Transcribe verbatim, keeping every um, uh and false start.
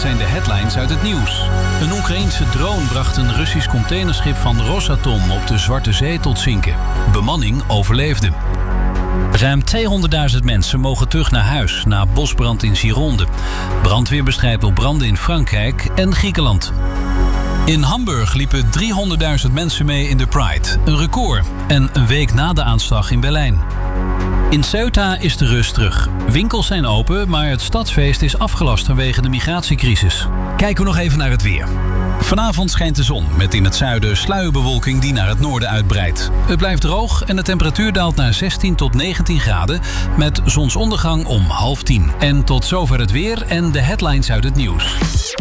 zijn de headlines uit het nieuws. Een Oekraïense drone bracht een Russisch containerschip van Rosatom op de Zwarte Zee tot zinken. Bemanning overleefde. Ruim tweehonderdduizend mensen mogen terug naar huis na bosbrand in Gironde. Brandweer bestrijdt op branden in Frankrijk en Griekenland. In Hamburg liepen driehonderdduizend mensen mee in de Pride. Een record. En een week na de aanslag in Berlijn. In Ceuta is de rust terug. Winkels zijn open, maar het stadsfeest is afgelast vanwege de migratiecrisis. Kijken we nog even naar het weer. Vanavond schijnt de zon, met in het zuiden sluierbewolking die naar het noorden uitbreidt. Het blijft droog en de temperatuur daalt naar zestien tot negentien graden... met zonsondergang om half tien. En tot zover het weer en de headlines uit het nieuws.